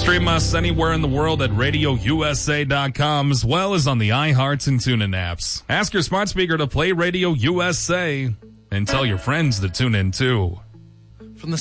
Stream us anywhere in the world at RadioUSA.com, as well as on the iHearts and TuneIn apps. Ask your smart speaker to play Radio USA and tell your friends to tune in too.